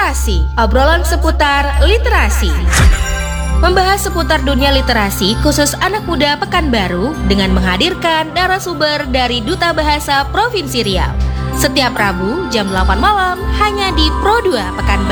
Literasi, obrolan seputar literasi. Membahas seputar dunia literasi khusus anak muda Pekanbaru dengan menghadirkan narasumber dari Duta Bahasa Provinsi Riau. Setiap Rabu jam 8 malam hanya di Pro 2 Pekanbaru.